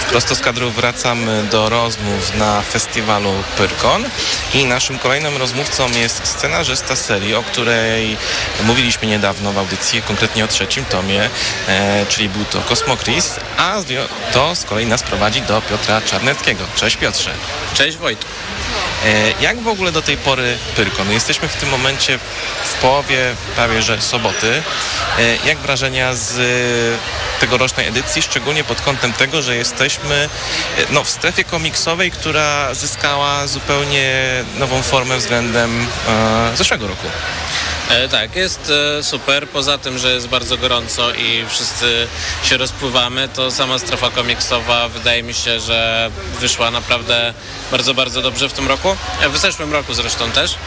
Prosto z kadru wracamy do rozmów na festiwalu Pyrkon i naszym kolejnym rozmówcą jest scenarzysta serii, o której mówiliśmy niedawno w audycji, konkretnie o trzecim tomie, czyli był to Cosmo Chris, a to z kolei nas prowadzi do Piotra Czarneckiego. Cześć Piotrze. Cześć Wojtku. Jak w ogóle do tej pory Pyrkon? Jesteśmy w tym momencie w połowie prawie że soboty. Jak wrażenia z tegorocznej edycji, szczególnie pod kątem tego, że jesteśmy w strefie komiksowej, która zyskała zupełnie nową formę względem zeszłego roku? Tak, jest super. Poza tym, że jest bardzo gorąco i wszyscy się rozpływamy, to sama strefa komiksowa wydaje mi się, że wyszła naprawdę bardzo, bardzo dobrze w tym roku. W zeszłym roku zresztą też.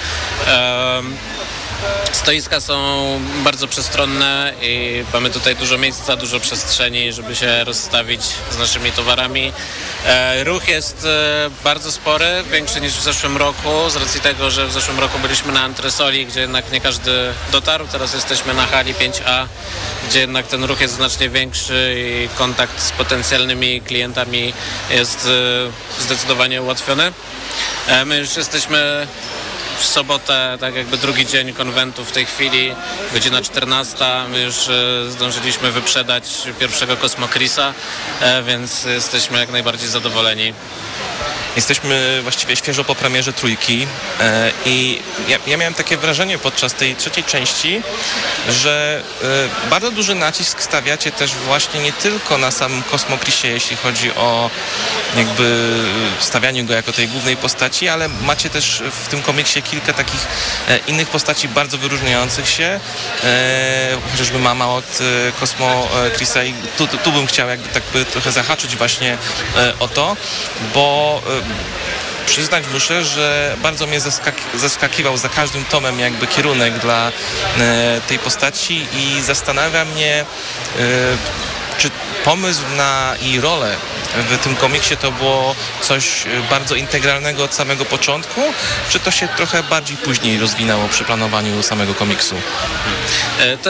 Stoiska są bardzo przestronne i mamy tutaj dużo miejsca, dużo przestrzeni, żeby się rozstawić z naszymi towarami. Ruch jest bardzo spory, większy niż w zeszłym roku, z racji tego, że w zeszłym roku byliśmy na antresoli, gdzie jednak nie każdy dotarł. Teraz jesteśmy na hali 5A, gdzie jednak ten ruch jest znacznie większy i kontakt z potencjalnymi klientami jest zdecydowanie ułatwiony. My już jesteśmy w sobotę, tak jakby drugi dzień konwentu w tej chwili, godzina 14. My już zdążyliśmy wyprzedać pierwszego Cosmo Chrisa, więc jesteśmy jak najbardziej zadowoleni. Jesteśmy właściwie świeżo po premierze trójki i ja miałem takie wrażenie podczas tej trzeciej części, że bardzo duży nacisk stawiacie też właśnie nie tylko na samym Cosmo Chrisie, jeśli chodzi o jakby stawianie go jako tej głównej postaci, ale macie też w tym komiksie kilka takich innych postaci bardzo wyróżniających się, chociażby mama od Cosmo Chrisa i tu bym chciał jakby tak by trochę zahaczyć właśnie o to, bo przyznać muszę, że bardzo mnie zaskakiwał za każdym tomem jakby kierunek dla tej postaci i zastanawia mnie, czy pomysł na jej rolę w tym komiksie to było coś bardzo integralnego od samego początku, czy to się trochę bardziej później rozwinęło przy planowaniu samego komiksu?